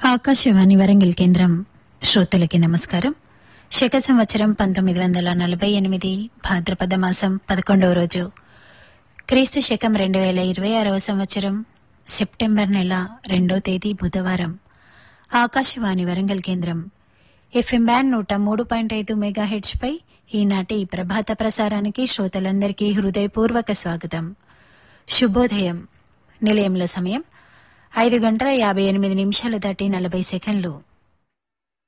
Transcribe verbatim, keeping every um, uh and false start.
ఆకాశవాణి వరంగల్ కేంద్రం శ్రోతలకి నమస్కారం. శక సంవత్సరం పంతొమ్మిది వందల నలభై ఎనిమిది భాద్రపద మాసం పదకొండవ రోజు, క్రీస్తు శకం రెండు వేల ఇరవై ఆరవ సంవత్సరం సెప్టెంబర్ నెల రెండో తేదీ బుధవారం. ఆకాశవాణి వరంగల్ కేంద్రం ఎఫ్ఎం బ్యాండ్ నూట మూడు పాయింట్ ఐదు మెగా హెడ్స్ పై ఈనాటి ప్రభాత ప్రసారానికి శ్రోతలందరికీ హృదయపూర్వక స్వాగతం. శుభోదయం. నిలయంలో సమయం ఐదు గంటల యాభై ఎనిమిది నిమిషాలు దాటి నలభై సెకండ్లు.